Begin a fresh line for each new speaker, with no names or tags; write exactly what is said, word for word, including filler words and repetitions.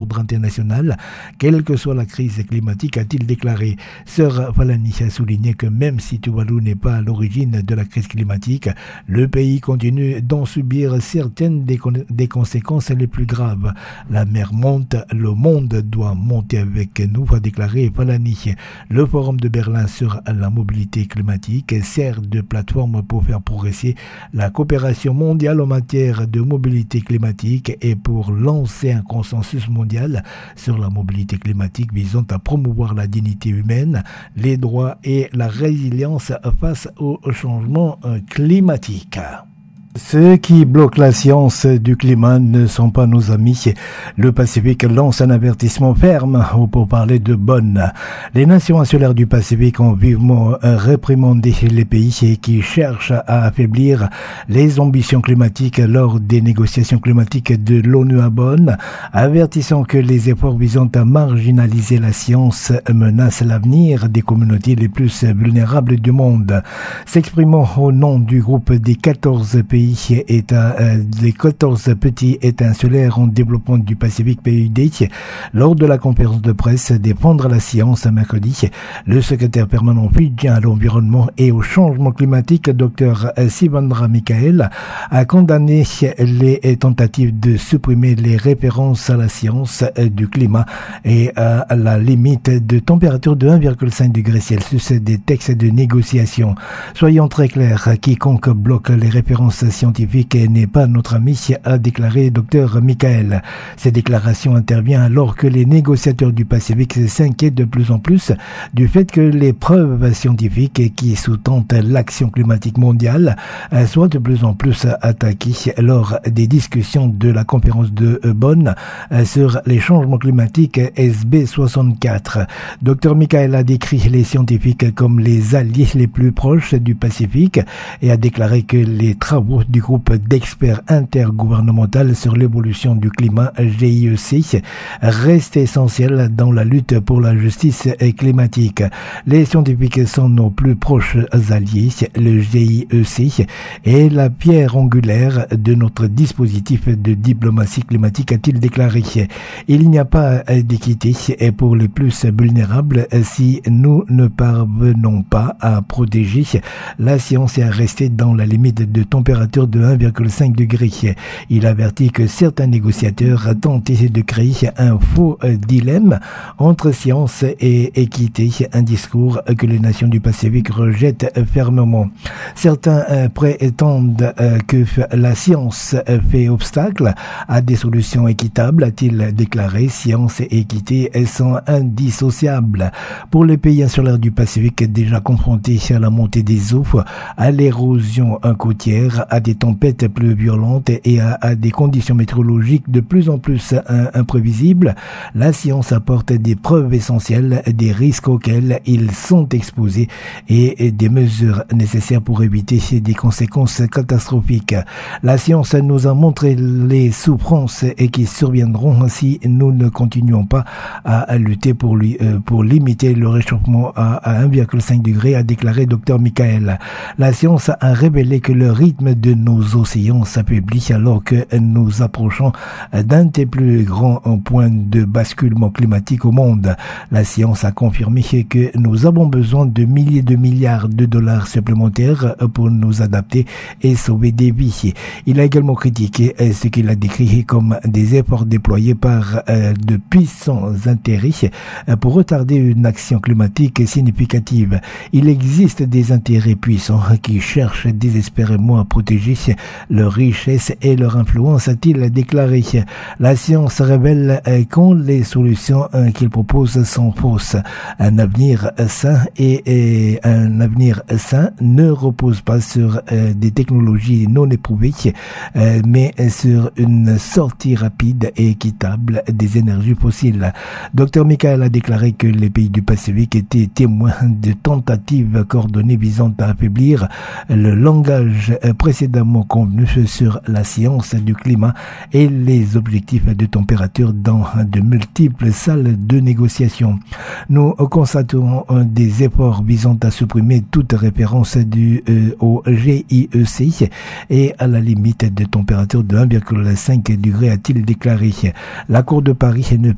l'ordre international, quelle que soit la crise climatique, a-t-il déclaré. Sir Falani a souligné que même si Tuvalu n'est pas à l'origine de la crise climatique, le pays continue d'en subir certaines des, con- des conséquences les plus graves. La mer monte, le monde doit monter avec nous, a déclaré Falani. Le forum de Berlin sur la mobilité climatique sert de plateforme pour faire progresser la coopération mondiale en matière de mobilité climatique et pour lancer un consensus mondial sur la mobilité climatique visant à promouvoir la dignité humaine, les droits et la résilience face au changement climatique. Ceux qui bloquent la science du climat ne sont pas nos amis. Le Pacifique lance un avertissement ferme pour parler de Bonn. Les nations insulaires du Pacifique ont vivement réprimandé les pays qui cherchent à affaiblir les ambitions climatiques lors des négociations climatiques de l'ONU à Bonn, avertissant que les efforts visant à marginaliser la science menacent l'avenir des communautés les plus vulnérables du monde. S'exprimant au nom du groupe des quatorze pays États, euh, les quatorze petits États insulaires en développement du Pacifique P U D, lors de la conférence de presse Défendre la science mercredi, le secrétaire permanent fidjien à l'environnement et au changement climatique, Dr Sivandra Mikael, a condamné les tentatives de supprimer les références à la science du climat et à la limite de température de un virgule cinq degré Celsius des textes de négociation. Soyons très clairs, quiconque bloque les références scientifique n'est pas notre ami, a déclaré Dr Mikael. Cette déclaration intervient alors que les négociateurs du Pacifique s'inquiètent de plus en plus du fait que les preuves scientifiques qui sous-tendent l'action climatique mondiale soient de plus en plus attaquées lors des discussions de la conférence de Bonn sur les changements climatiques S B soixante-quatre. Dr Mikael a décrit les scientifiques comme les alliés les plus proches du Pacifique et a déclaré que les travaux du groupe d'experts intergouvernemental sur l'évolution du climat G I E C reste essentiel dans la lutte pour la justice climatique. Les scientifiques sont nos plus proches alliés. Le G I E C est la pierre angulaire de notre dispositif de diplomatie climatique, a-t-il déclaré. Il n'y a pas d'équité pour les plus vulnérables si nous ne parvenons pas à protéger la science et à rester dans la limite de température de un virgule cinq degré. Il avertit que certains négociateurs tentent de créer un faux dilemme entre science et équité, un discours que les nations du Pacifique rejettent fermement. Certains prétendent que la science fait obstacle à des solutions équitables, a-t-il déclaré. Science et équité sont indissociables. Pour les pays insulaires du Pacifique déjà confrontés à la montée des eaux, à l'érosion côtière, à des tempêtes plus violentes et à, à des conditions météorologiques de plus en plus un, imprévisibles, la science apporte des preuves essentielles des risques auxquels ils sont exposés et, et des mesures nécessaires pour éviter des conséquences catastrophiques. La science nous a montré les souffrances et qui surviendront si nous ne continuons pas à, à lutter pour, lui, euh, pour limiter le réchauffement à, à un virgule cinq degré, a déclaré Dr Mikael. La science a révélé que le rythme de nos océans s'affaiblit alors que nous approchons d'un des plus grands points de basculement climatique au monde. La science a confirmé que nous avons besoin de milliers de milliards de dollars supplémentaires pour nous adapter et sauver des vies. Il a également critiqué ce qu'il a décrit comme des efforts déployés par de puissants intérêts pour retarder une action climatique significative. Il existe des intérêts puissants qui cherchent désespérément à protéger leur richesse et leur influence, a-t-il déclaré. La science révèle quand les solutions qu'il propose sont fausses. Un avenir sain et, et un avenir sain ne repose pas sur euh, des technologies non éprouvées, euh, mais sur une sortie rapide et équitable des énergies fossiles. Dr Mikael a déclaré que les pays du Pacifique étaient témoins de tentatives coordonnées visant à affaiblir le langage précédemment convenu sur la science du climat et les objectifs de température dans de multiples salles de négociation. Nous constatons des efforts visant à supprimer toute référence du, euh, au G I E C et à la limite de température de un virgule cinq degré, a-t-il déclaré. L'accord de Paris ne